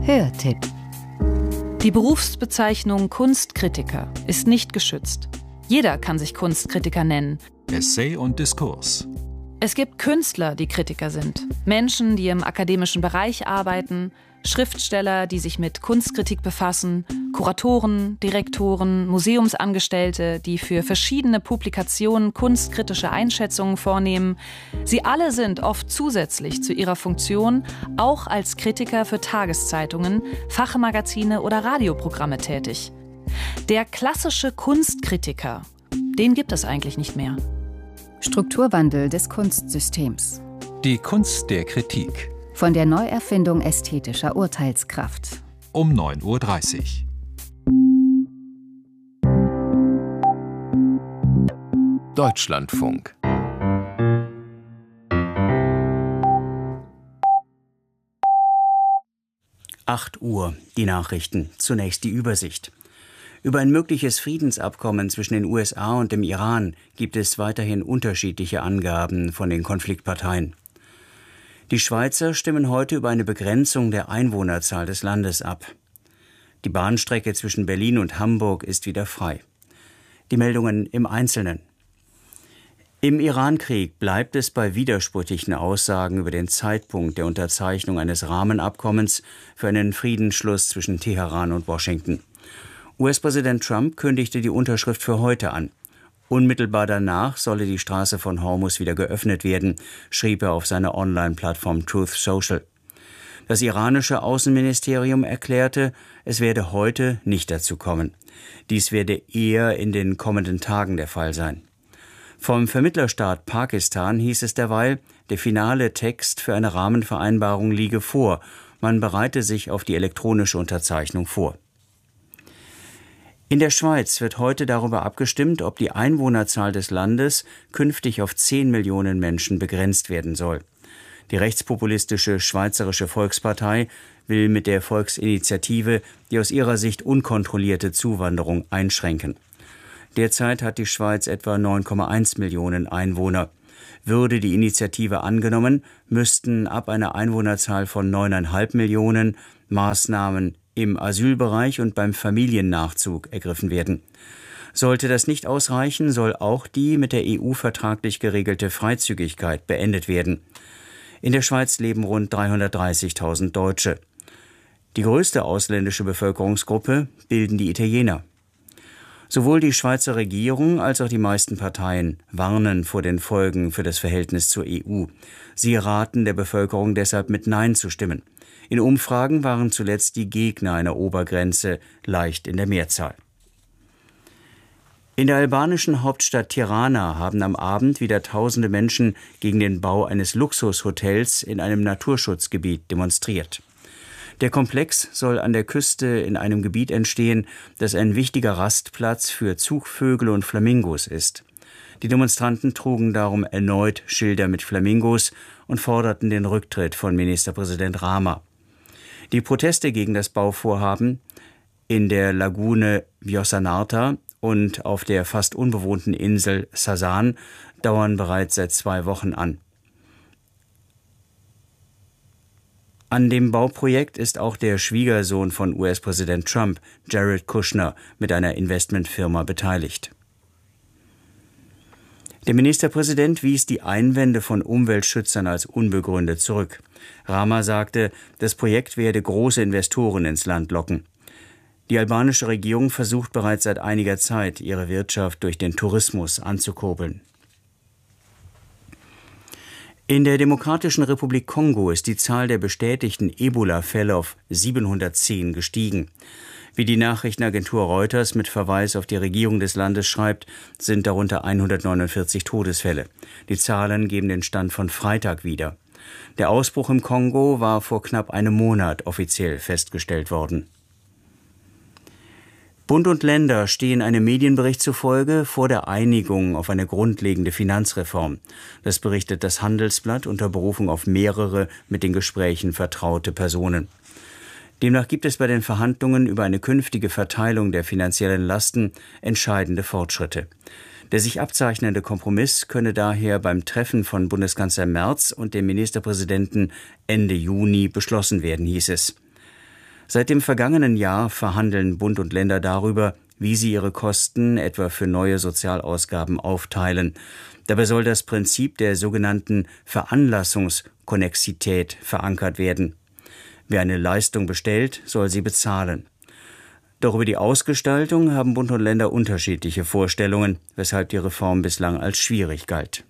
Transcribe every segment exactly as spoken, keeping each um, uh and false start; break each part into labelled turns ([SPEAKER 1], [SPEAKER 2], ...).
[SPEAKER 1] Hörtipp.
[SPEAKER 2] Die Berufsbezeichnung Kunstkritiker ist nicht geschützt. Jeder kann sich Kunstkritiker nennen.
[SPEAKER 3] Essay und Diskurs.
[SPEAKER 2] Es gibt Künstler, die Kritiker sind. Menschen, die im akademischen Bereich arbeiten, Schriftsteller, die sich mit Kunstkritik befassen, Kuratoren, Direktoren, Museumsangestellte, die für verschiedene Publikationen kunstkritische Einschätzungen vornehmen. Sie alle sind oft zusätzlich zu ihrer Funktion auch als Kritiker für Tageszeitungen, Fachmagazine oder Radioprogramme tätig. Der klassische Kunstkritiker, den gibt es eigentlich nicht mehr.
[SPEAKER 1] Strukturwandel des Kunstsystems.
[SPEAKER 3] Die Kunst der Kritik.
[SPEAKER 1] Von der Neuerfindung ästhetischer Urteilskraft.
[SPEAKER 3] Um neun Uhr dreißig. Deutschlandfunk.
[SPEAKER 4] acht Uhr, die Nachrichten. Zunächst die Übersicht. Über ein mögliches Friedensabkommen zwischen den U S A und dem Iran gibt es weiterhin unterschiedliche Angaben von den Konfliktparteien. Die Schweizer stimmen heute über eine Begrenzung der Einwohnerzahl des Landes ab. Die Bahnstrecke zwischen Berlin und Hamburg ist wieder frei. Die Meldungen im Einzelnen. Im Irankrieg bleibt es bei widersprüchlichen Aussagen über den Zeitpunkt der Unterzeichnung eines Rahmenabkommens für einen Friedensschluss zwischen Teheran und Washington. U S-Präsident Trump kündigte die Unterschrift für heute an. Unmittelbar danach solle die Straße von Hormuz wieder geöffnet werden, schrieb er auf seiner Online-Plattform Truth Social. Das iranische Außenministerium erklärte, es werde heute nicht dazu kommen. Dies werde eher in den kommenden Tagen der Fall sein. Vom Vermittlerstaat Pakistan hieß es derweil, der finale Text für eine Rahmenvereinbarung liege vor. Man bereite sich auf die elektronische Unterzeichnung vor. In der Schweiz wird heute darüber abgestimmt, ob die Einwohnerzahl des Landes künftig auf zehn Millionen Menschen begrenzt werden soll. Die rechtspopulistische Schweizerische Volkspartei will mit der Volksinitiative die aus ihrer Sicht unkontrollierte Zuwanderung einschränken. Derzeit hat die Schweiz etwa neun Komma eins Millionen Einwohner. Würde die Initiative angenommen, müssten ab einer Einwohnerzahl von neun Komma fünf Millionen Maßnahmen im Asylbereich und beim Familiennachzug ergriffen werden. Sollte das nicht ausreichen, soll auch die mit der E U vertraglich geregelte Freizügigkeit beendet werden. In der Schweiz leben rund dreihundertdreißigtausend Deutsche. Die größte ausländische Bevölkerungsgruppe bilden die Italiener. Sowohl die Schweizer Regierung als auch die meisten Parteien warnen vor den Folgen für das Verhältnis zur E U. Sie raten der Bevölkerung deshalb, mit Nein zu stimmen. In Umfragen waren zuletzt die Gegner einer Obergrenze leicht in der Mehrzahl. In der albanischen Hauptstadt Tirana haben am Abend wieder tausende Menschen gegen den Bau eines Luxushotels in einem Naturschutzgebiet demonstriert. Der Komplex soll an der Küste in einem Gebiet entstehen, das ein wichtiger Rastplatz für Zugvögel und Flamingos ist. Die Demonstranten trugen darum erneut Schilder mit Flamingos und forderten den Rücktritt von Ministerpräsident Rama. Die Proteste gegen das Bauvorhaben in der Lagune Vjosanarta und auf der fast unbewohnten Insel Sasan dauern bereits seit zwei Wochen an. An dem Bauprojekt ist auch der Schwiegersohn von U S-Präsident Trump, Jared Kushner, mit einer Investmentfirma beteiligt. Der Ministerpräsident wies die Einwände von Umweltschützern als unbegründet zurück. Rama sagte, das Projekt werde große Investoren ins Land locken. Die albanische Regierung versucht bereits seit einiger Zeit, ihre Wirtschaft durch den Tourismus anzukurbeln. In der Demokratischen Republik Kongo ist die Zahl der bestätigten Ebola-Fälle auf siebenhundertzehn gestiegen. Wie die Nachrichtenagentur Reuters mit Verweis auf die Regierung des Landes schreibt, sind darunter hundertneunundvierzig Todesfälle. Die Zahlen geben den Stand von Freitag wieder. Der Ausbruch im Kongo war vor knapp einem Monat offiziell festgestellt worden. Bund und Länder stehen einem Medienbericht zufolge vor der Einigung auf eine grundlegende Finanzreform. Das berichtet das Handelsblatt unter Berufung auf mehrere mit den Gesprächen vertraute Personen. Demnach gibt es bei den Verhandlungen über eine künftige Verteilung der finanziellen Lasten entscheidende Fortschritte. Der sich abzeichnende Kompromiss könne daher beim Treffen von Bundeskanzler Merz und dem Ministerpräsidenten Ende Juni beschlossen werden, hieß es. Seit dem vergangenen Jahr verhandeln Bund und Länder darüber, wie sie ihre Kosten etwa für neue Sozialausgaben aufteilen. Dabei soll das Prinzip der sogenannten Veranlassungskonnexität verankert werden. Wer eine Leistung bestellt, soll sie bezahlen. Doch über die Ausgestaltung haben Bund und Länder unterschiedliche Vorstellungen, weshalb die Reform bislang als schwierig galt.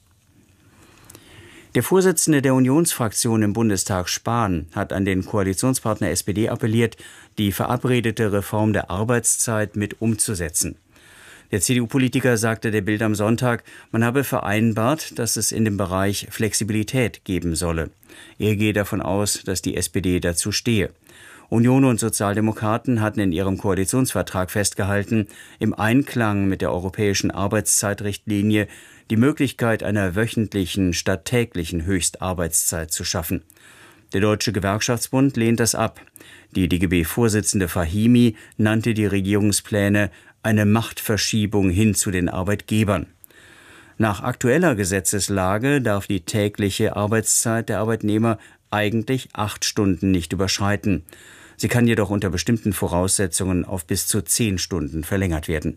[SPEAKER 4] Der Vorsitzende der Unionsfraktion im Bundestag, Spahn, hat an den Koalitionspartner S P D appelliert, die verabredete Reform der Arbeitszeit mit umzusetzen. Der C D U-Politiker sagte der Bild am Sonntag, man habe vereinbart, dass es in dem Bereich Flexibilität geben solle. Er gehe davon aus, dass die S P D dazu stehe. Union und Sozialdemokraten hatten in ihrem Koalitionsvertrag festgehalten, im Einklang mit der europäischen Arbeitszeitrichtlinie die Möglichkeit einer wöchentlichen statt täglichen Höchstarbeitszeit zu schaffen. Der Deutsche Gewerkschaftsbund lehnt das ab. Die D G B-Vorsitzende Fahimi nannte die Regierungspläne eine Machtverschiebung hin zu den Arbeitgebern. Nach aktueller Gesetzeslage darf die tägliche Arbeitszeit der Arbeitnehmer eigentlich acht Stunden nicht überschreiten. Sie kann jedoch unter bestimmten Voraussetzungen auf bis zu zehn Stunden verlängert werden.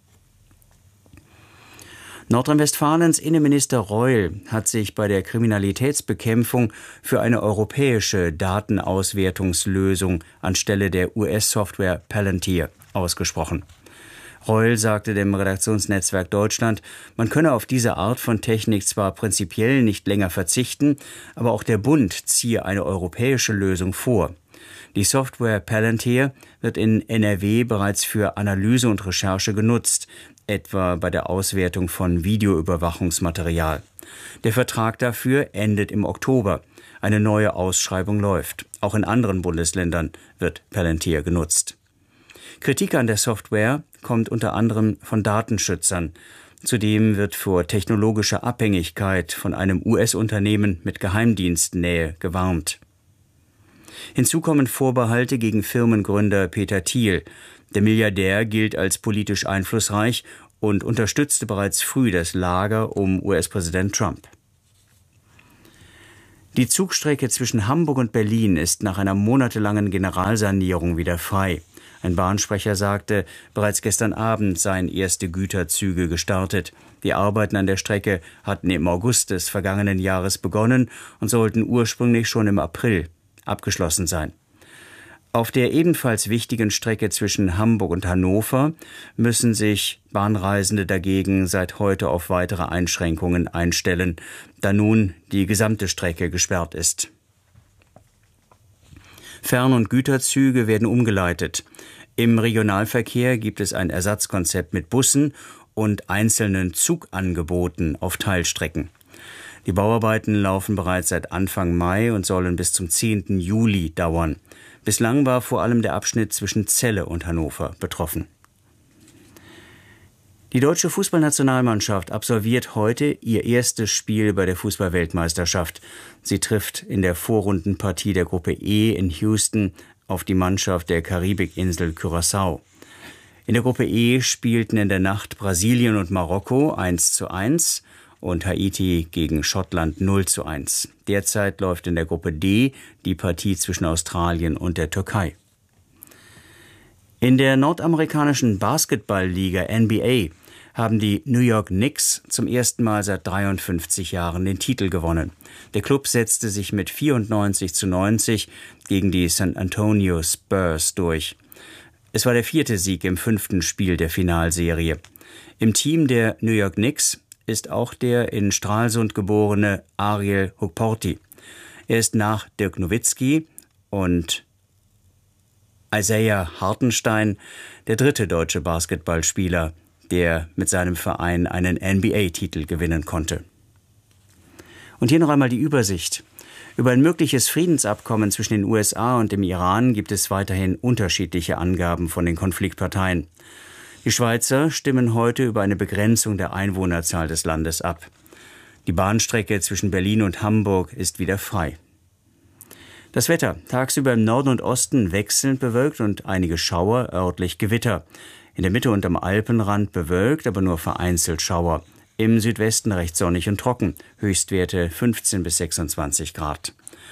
[SPEAKER 4] Nordrhein-Westfalens Innenminister Reul hat sich bei der Kriminalitätsbekämpfung für eine europäische Datenauswertungslösung anstelle der U S-Software Palantir ausgesprochen. Reul sagte dem Redaktionsnetzwerk Deutschland, man könne auf diese Art von Technik zwar prinzipiell nicht länger verzichten, aber auch der Bund ziehe eine europäische Lösung vor. Die Software Palantir wird in N R W bereits für Analyse und Recherche genutzt, etwa bei der Auswertung von Videoüberwachungsmaterial. Der Vertrag dafür endet im Oktober. Eine neue Ausschreibung läuft. Auch in anderen Bundesländern wird Palantir genutzt. Kritik an der Software kommt unter anderem von Datenschützern. Zudem wird vor technologischer Abhängigkeit von einem U S-Unternehmen mit Geheimdienstnähe gewarnt. Hinzu kommen Vorbehalte gegen Firmengründer Peter Thiel. Der Milliardär gilt als politisch einflussreich und unterstützte bereits früh das Lager um U S-Präsident Trump. Die Zugstrecke zwischen Hamburg und Berlin ist nach einer monatelangen Generalsanierung wieder frei. Ein Bahnsprecher sagte, bereits gestern Abend seien erste Güterzüge gestartet. Die Arbeiten an der Strecke hatten im August des vergangenen Jahres begonnen und sollten ursprünglich schon im April abgeschlossen sein. Auf der ebenfalls wichtigen Strecke zwischen Hamburg und Hannover müssen sich Bahnreisende dagegen seit heute auf weitere Einschränkungen einstellen, da nun die gesamte Strecke gesperrt ist. Fern- und Güterzüge werden umgeleitet. Im Regionalverkehr gibt es ein Ersatzkonzept mit Bussen und einzelnen Zugangeboten auf Teilstrecken. Die Bauarbeiten laufen bereits seit Anfang Mai und sollen bis zum zehnten Juli dauern. Bislang war vor allem der Abschnitt zwischen Celle und Hannover betroffen. Die deutsche Fußballnationalmannschaft absolviert heute ihr erstes Spiel bei der Fußball-Weltmeisterschaft. Sie trifft in der Vorrundenpartie der Gruppe E in Houston auf die Mannschaft der Karibikinsel Curaçao. In der Gruppe E spielten in der Nacht Brasilien und Marokko eins zu eins und Haiti gegen Schottland null zu eins. Derzeit läuft in der Gruppe D die Partie zwischen Australien und der Türkei. In der nordamerikanischen Basketballliga N B A haben die New York Knicks zum ersten Mal seit dreiundfünfzig Jahren den Titel gewonnen. Der Klub setzte sich mit vierundneunzig zu neunzig gegen die San Antonio Spurs durch. Es war der vierte Sieg im fünften Spiel der Finalserie. Im Team der New York Knicks ist auch der in Stralsund geborene Ariel Hukporti. Er ist nach Dirk Nowitzki und Isaiah Hartenstein der dritte deutsche Basketballspieler, der mit seinem Verein einen N B A-Titel gewinnen konnte. Und hier noch einmal die Übersicht. Über ein mögliches Friedensabkommen zwischen den U S A und dem Iran gibt es weiterhin unterschiedliche Angaben von den Konfliktparteien. Die Schweizer stimmen heute über eine Begrenzung der Einwohnerzahl des Landes ab. Die Bahnstrecke zwischen Berlin und Hamburg ist wieder frei. Das Wetter: tagsüber im Norden und Osten wechselnd bewölkt und einige Schauer, örtlich Gewitter. In der Mitte und am Alpenrand bewölkt, aber nur vereinzelt Schauer. Im Südwesten recht sonnig und trocken, Höchstwerte fünfzehn bis sechsundzwanzig Grad.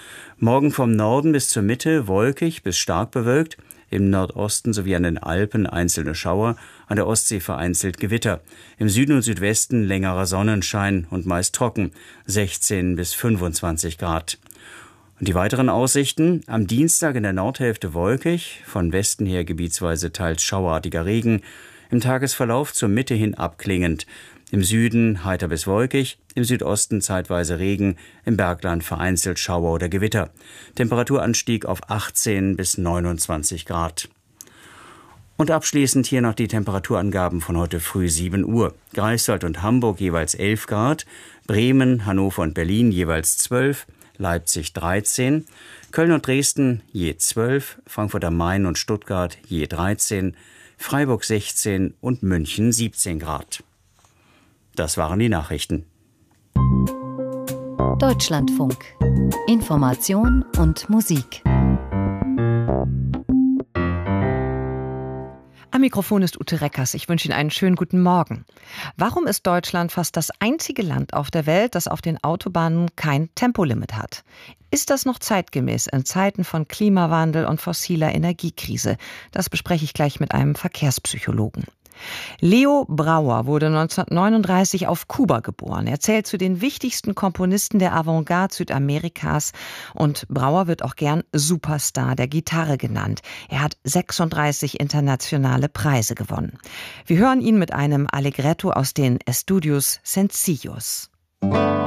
[SPEAKER 4] Morgen vom Norden bis zur Mitte wolkig bis stark bewölkt, im Nordosten sowie an den Alpen einzelne Schauer, an der Ostsee vereinzelt Gewitter. Im Süden und Südwesten längerer Sonnenschein und meist trocken, sechzehn bis fünfundzwanzig Grad. Und die weiteren Aussichten: am Dienstag in der Nordhälfte wolkig, von Westen her gebietsweise teils schauerartiger Regen, im Tagesverlauf zur Mitte hin abklingend. Im Süden heiter bis wolkig, im Südosten zeitweise Regen, im Bergland vereinzelt Schauer oder Gewitter. Temperaturanstieg auf achtzehn bis neunundzwanzig Grad. Und abschließend hier noch die Temperaturangaben von heute früh sieben Uhr. Greifswald und Hamburg jeweils elf Grad, Bremen, Hannover und Berlin jeweils zwölf, Leipzig dreizehn, Köln und Dresden je zwölf, Frankfurt am Main und Stuttgart je dreizehn, Freiburg sechzehn und München siebzehn Grad. Das waren die Nachrichten.
[SPEAKER 1] Deutschlandfunk. Information und Musik.
[SPEAKER 5] Am Mikrofon ist Ute Reckers. Ich wünsche Ihnen einen schönen guten Morgen. Warum ist Deutschland fast das einzige Land auf der Welt, das auf den Autobahnen kein Tempolimit hat? Ist das noch zeitgemäß in Zeiten von Klimawandel und fossiler Energiekrise? Das bespreche ich gleich mit einem Verkehrspsychologen. Leo Brouwer wurde neunzehnhundertneununddreißig auf Kuba geboren. Er zählt zu den wichtigsten Komponisten der Avantgarde Südamerikas und Brouwer wird auch gern Superstar der Gitarre genannt. Er hat sechsunddreißig internationale Preise gewonnen. Wir hören ihn mit einem Allegretto aus den Estudios Sencillos.